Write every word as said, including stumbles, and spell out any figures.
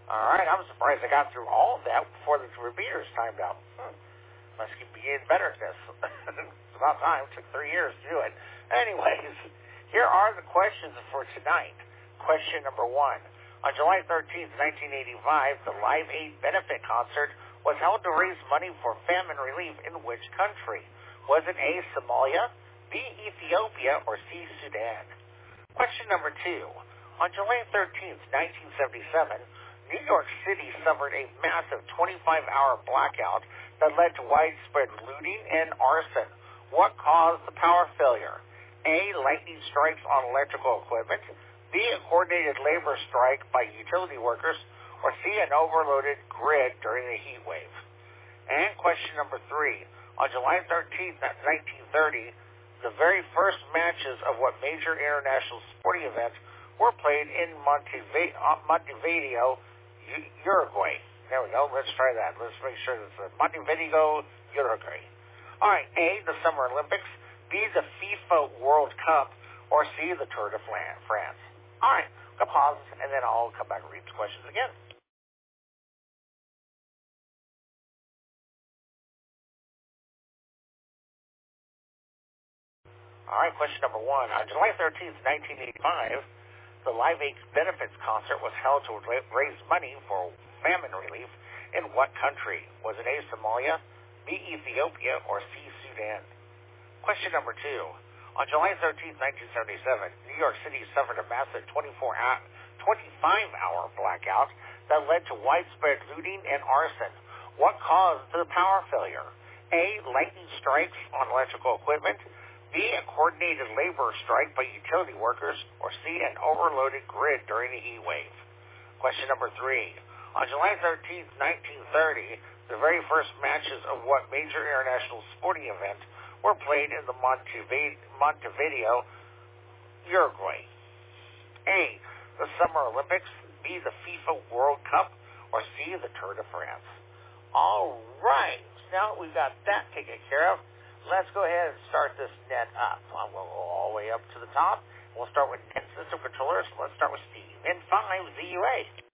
All right, I'm surprised I got through all of that before the repeaters timed out. Hmm. Must be getting better at this. It's about time. It took three years to do it. Anyways, here are the questions for tonight. Question number one. On July thirteenth, nineteen eighty-five, the Live Aid benefit concert was held to raise money for famine relief in which country? Was it A, Somalia, B, Ethiopia, or C, Sudan? Question number two. On July thirteenth, nineteen seventy-seven, New York City suffered a massive twenty-five hour blackout that led to widespread looting and arson. What caused the power failure? A, lightning strikes on electrical equipment, B, a coordinated labor strike by utility workers, or C, an overloaded grid during the heat wave. And question number three. On July thirteenth, nineteen thirty, the very first matches of what major international sporting events were played in Montevideo, Montevideo Uruguay. There we go. Let's try that. Let's make sure it's Montevideo, Uruguay. All right. A, the Summer Olympics. B, the FIFA World Cup. Or C, the Tour de France. All right. Go pause, and then I'll come back and read the questions again. All right. Question number one. On July thirteenth, nineteen eighty-five, the Live Aid benefits concert was held to raise money for famine relief in what country? Was it A, Somalia, B, Ethiopia, or C, Sudan? Question number two. On July thirteenth, nineteen seventy-seven, New York City suffered a massive twenty-four hour, twenty-five hour blackout that led to widespread looting and arson. What caused the power failure? A, lightning strikes on electrical equipment, B, a coordinated labor strike by utility workers, or C, an overloaded grid during the heat wave. Question number three. On July thirteenth, nineteen thirty, the very first matches of what major international sporting event were played in the Montevideo, Montevideo Uruguay? A, the Summer Olympics, B, the FIFA World Cup, or C, the Tour de France? All right. Now we've got that taken care of. Let's go ahead and start this net up. We'll go all the way up to the top. We'll start with net system controllers. Let's start with Steve. N five Z U A.